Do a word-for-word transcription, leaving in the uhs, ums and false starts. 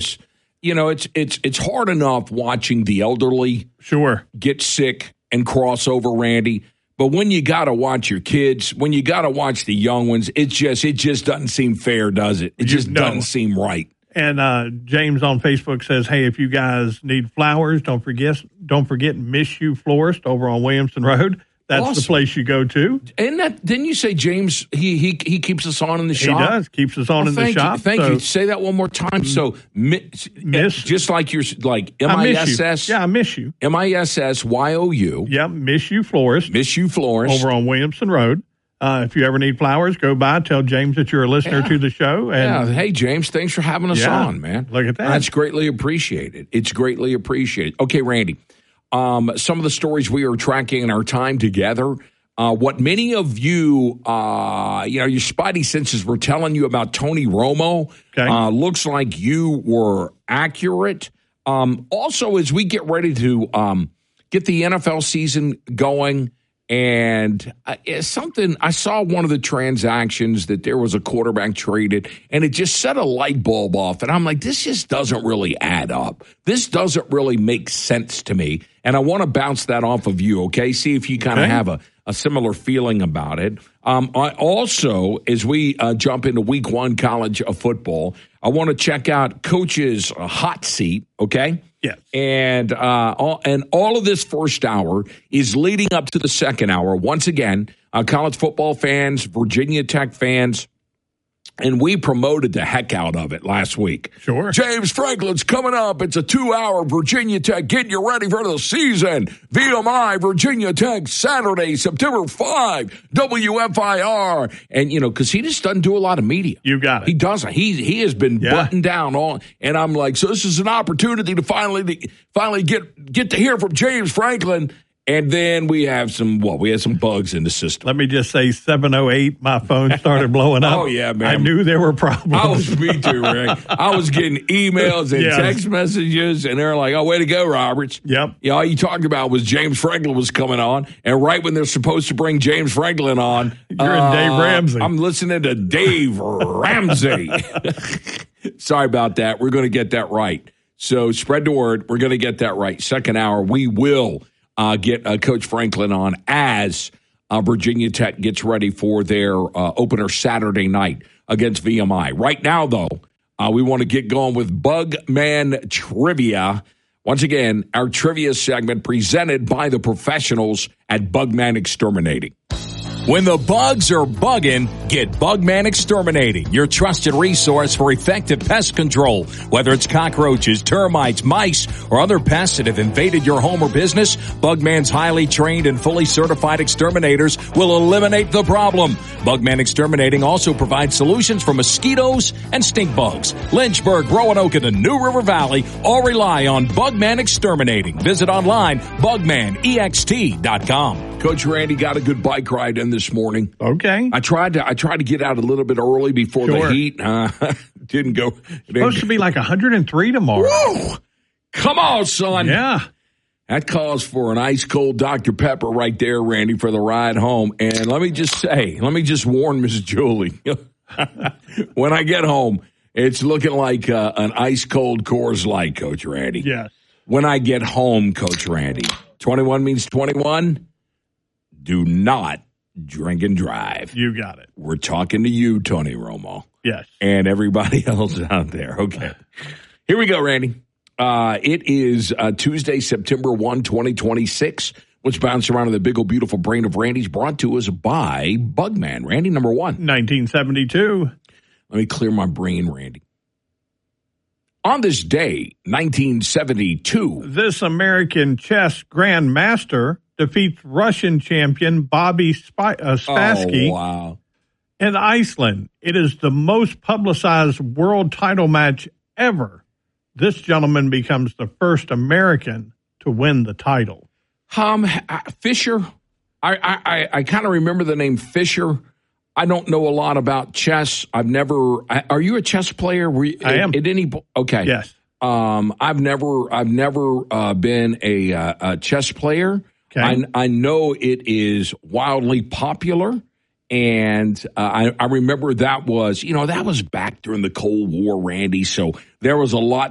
You know, it's it's it's hard enough watching the elderly sure get sick and cross over, Randy. But when you got to watch your kids, when you got to watch the young ones, it just it just doesn't seem fair, does it? It just no. doesn't seem right. And uh, James on Facebook says, "Hey, if you guys need flowers, don't forget don't forget Miss You Florist over on Williamson Road. That's awesome. The place you go to." And that didn't you say James? He he he keeps us on in the shop. He does keeps us on well, in the shop. You, thank so, you. Say that one more time. So miss, miss just like you're like M I S S. Yeah, I miss you. M I S S Y O U. Yep, Miss You Florist. Miss You Florist over on Williamson Road. Uh, if you ever need flowers, go by. Tell James that you're a listener yeah. to the show. And yeah. Hey, James, thanks for having us yeah, on, man. Look at that. That's greatly appreciated. It's greatly appreciated. Okay, Randy. Um, some of the stories we are tracking in our time together. Uh, what many of you, uh, you know, your spidey senses were telling you about Tony Romo. Okay. Uh, looks like you were accurate. Um, also, as we get ready to um, get the N F L season going, and uh, something, I saw one of the transactions that there was a quarterback traded, and it just set a light bulb off. And I'm like, this just doesn't really add up. This doesn't really make sense to me. And I want to bounce that off of you, okay? See if you kind of okay. have a, a similar feeling about it. Um, I also, as we uh, jump into week one college of football, I want to check out Coach's uh, hot seat, okay? Yes. And, uh, all, and all of this first hour is leading up to the second hour. Once again, uh, college football fans, Virginia Tech fans, and we promoted the heck out of it last week. Sure. James Franklin's coming up. It's a two-hour Virginia Tech. Getting you ready for the season. V M I, Virginia Tech, Saturday, September fifth, W F I R. And, you know, because he just doesn't do a lot of media. You got it. He doesn't. He he has been yeah. buttoned down all. And I'm like, so this is an opportunity to finally to finally get get to hear from James Franklin. And then we have some, well, we had some bugs in the system. Let me just say, seven oh eight, my phone started blowing up. Oh, yeah, man. I knew there were problems. I was, me too, Rick. I was getting emails and yes. text messages, and they're like, oh, way to go, Roberts. Yep. Yeah, all you talked about was James Franklin was coming on, and right when they're supposed to bring James Franklin on. You're uh, in Dave Ramsey. I'm listening to Dave Ramsey. Sorry about that. We're going to get that right. So spread the word. We're going to get that right. Second hour, we will Uh, get uh, Coach Franklin on as uh, Virginia Tech gets ready for their uh, opener Saturday night against V M I. Right now, though, uh, we want to get going with Bugman Trivia. Once again, our trivia segment presented by the professionals at Bugman Exterminating. When the bugs are bugging, get Bugman Exterminating, your trusted resource for effective pest control. Whether it's cockroaches, termites, mice, or other pests that have invaded your home or business, Bugman's highly trained and fully certified exterminators will eliminate the problem. Bugman Exterminating also provides solutions for mosquitoes and stink bugs. Lynchburg, Roanoke, and the New River Valley all rely on Bugman Exterminating. Visit online, bugman e x t dot com. Coach Randy got a good bike ride in this morning. Okay. I tried to I tried to get out a little bit early before sure. the heat. Uh, didn't go. It's supposed to be like one hundred three tomorrow. Whoa! Come on, son. Yeah. That calls for an ice cold Doctor Pepper right there, Randy, for the ride home. And let me just say, let me just warn Missus Julie. When I get home, it's looking like uh, an ice cold Coors Light, Coach Randy. Yes. When I get home, Coach Randy, twenty-one means twenty-one. Do not drink and drive. You got it. We're talking to you, Tony Romo. Yes. And everybody else out there. Okay. Here we go, Randy. Uh, it is uh, Tuesday, September first, twenty twenty-six. Let's bounce around in the big old beautiful brain of Randy's, brought to us by Bugman. Randy, number one. nineteen seventy-two. Let me clear my brain, Randy. On this day, nineteen seventy-two. This American chess grandmaster defeats Russian champion Bobby Sp- uh, Spassky oh, wow. in Iceland. It is the most publicized world title match ever. This gentleman becomes the first American to win the title. Um, Fisher, I I, I, I kind of remember the name Fisher. I don't know a lot about chess. I've never. Are you a chess player? Were you, I am. At any? Okay. Yes. Um, I've never. I've never uh, been a, uh, a chess player. Okay. I, I know it is wildly popular, and uh, I, I remember that was, you know, that was back during the Cold War, Randy. So there was a lot